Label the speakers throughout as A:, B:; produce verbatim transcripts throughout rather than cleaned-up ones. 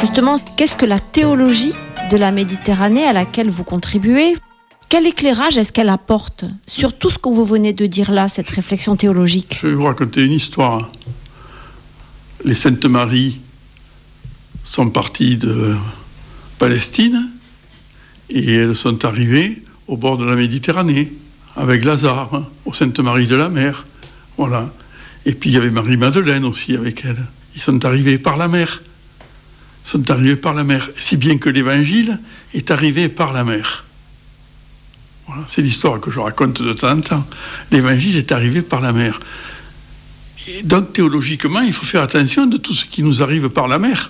A: Justement, qu'est-ce que la théologie de la Méditerranée à laquelle vous contribuez ? Quel éclairage est-ce qu'elle apporte sur tout ce que vous venez de dire là, cette réflexion théologique ?
B: Je vais vous raconter une histoire. Les Saintes Maries sont parties de Palestine et elles sont arrivées au bord de la Méditerranée avec Lazare, hein, aux Saintes Maries de la Mer. Voilà. Et puis il y avait Marie-Madeleine aussi avec elle. Ils sont arrivés par la mer. Ils sont arrivés par la mer. Si bien que l'Évangile est arrivé par la mer. Voilà. C'est l'histoire que je raconte de temps en temps. L'Évangile est arrivé par la mer. Et donc théologiquement, il faut faire attention de tout ce qui nous arrive par la mer.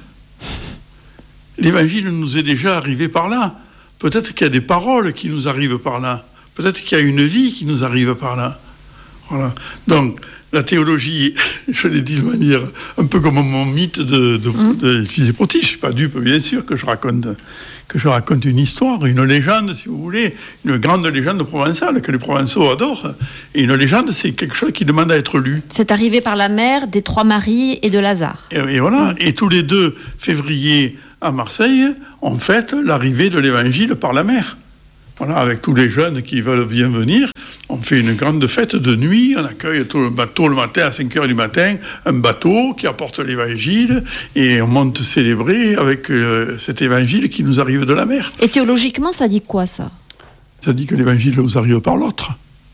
B: L'Évangile nous est déjà arrivé par là. Peut-être qu'il y a des paroles qui nous arrivent par là. Peut-être qu'il y a une vie qui nous arrive par là. Voilà. Donc, la théologie, je l'ai dit de manière un peu comme mon mythe de, de, mmh. de Philippotis. Je ne suis pas dupe, bien sûr, que je raconte, que je raconte une histoire, une légende, si vous voulez, une grande légende provençale que les Provençaux adorent. Et une légende, c'est quelque chose qui demande à être lu.
A: C'est arrivé par la mer des Trois Maries et de Lazare.
B: Et, et voilà. Mmh. Et tous les deux février à Marseille, on fête l'arrivée de l'Évangile par la mer. Voilà, avec tous les jeunes qui veulent bien venir, on fait une grande fête de nuit, on accueille tout le bateau le matin à cinq heures du matin, un bateau qui apporte l'Évangile, et on monte célébrer avec euh, cet Évangile qui nous arrive de la mer.
A: Et théologiquement, ça dit quoi, ça ?
B: Ça dit que l'Évangile vous arrive par l'autre.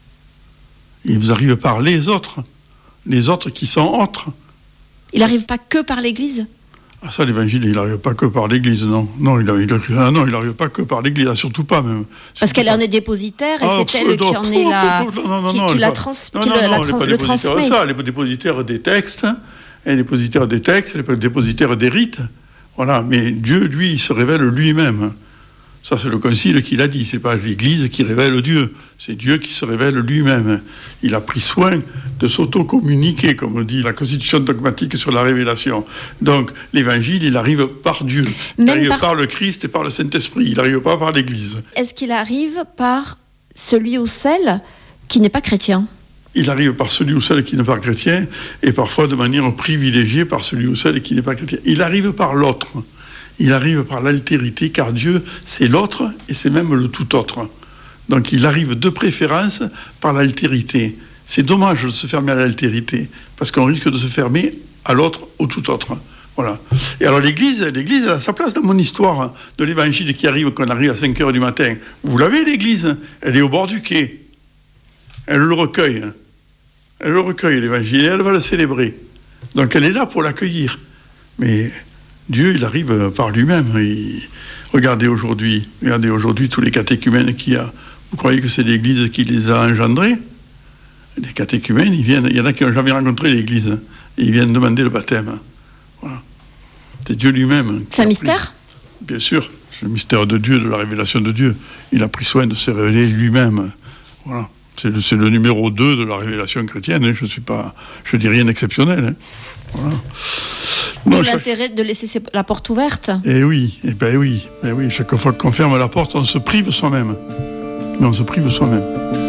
B: Il vous arrive par les autres, les autres qui sont autres.
A: Il n'arrive pas que par l'Église ?
B: Ah ça, l'Évangile, il n'arrive pas que par l'Église, non. Non, il n'arrive pas que par l'Église, surtout pas même. Surtout
A: Parce qu'elle
B: pas.
A: en est dépositaire et
B: ah,
A: c'est elle qui en est la...
B: Non, non,
A: qui,
B: non,
A: qui la,
B: pas,
A: trans,
B: non,
A: qui
B: non,
A: le,
B: non,
A: la trans, le transmet.
B: Ça, elle est dépositaire des textes, elle est dépositaire des textes, elle est dépositaire des rites. Voilà, mais Dieu, lui, il se révèle lui-même. Ça, c'est le Concile qui l'a dit. C'est pas l'Église qui révèle Dieu. C'est Dieu qui se révèle lui-même. Il a pris soin de s'auto-communiquer, comme dit la Constitution dogmatique sur la révélation. Donc, l'Évangile, il arrive par Dieu. Il
A: Même
B: arrive
A: par...
B: par le Christ et par le Saint-Esprit. Il n'arrive pas par l'Église.
A: Est-ce qu'il arrive par celui ou celle qui n'est pas chrétien ?
B: Il arrive par celui ou celle qui n'est pas chrétien, et parfois de manière privilégiée par celui ou celle qui n'est pas chrétien. Il arrive par l'autre. Il arrive par l'altérité, car Dieu, c'est l'autre et c'est même le tout autre. Donc il arrive de préférence par l'altérité. C'est dommage de se fermer à l'altérité, parce qu'on risque de se fermer à l'autre, au tout autre. Voilà. Et alors l'Église, l'Église elle a sa place dans mon histoire de l'Évangile qui arrive quand on arrive à cinq heures du matin. Vous l'avez, l'Église, elle est au bord du quai. Elle le recueille. Elle le recueille, l'Évangile, et elle va le célébrer. Donc elle est là pour l'accueillir. Mais... Dieu, il arrive par lui-même. Il... Regardez aujourd'hui, regardez aujourd'hui tous les catéchumènes qu'il y a. Vous croyez que c'est l'Église qui les a engendrés ? Les catéchumènes, ils viennent, il y en a qui n'ont jamais rencontré l'Église. Et ils viennent demander le baptême. Voilà. C'est Dieu lui-même.
A: C'est un mystère ?
B: Bien sûr, c'est le mystère de Dieu, de la révélation de Dieu. Il a pris soin de se révéler lui-même. Voilà. C'est le, c'est le numéro deux de la révélation chrétienne. Hein. Je ne suis pas, je dis rien d'exceptionnel. Hein. Voilà.
A: Non, l'intérêt chaque... de laisser la porte ouverte.
B: Eh oui, eh ben oui, eh oui. Chaque fois qu'on ferme la porte, on se prive soi-même. Mais on se prive soi-même.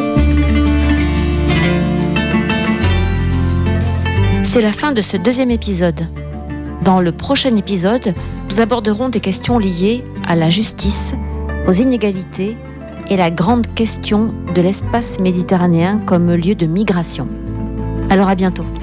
A: C'est la fin de ce deuxième épisode. Dans le prochain épisode, nous aborderons des questions liées à la justice, aux inégalités et la grande question de l'espace méditerranéen comme lieu de migration. Alors à bientôt.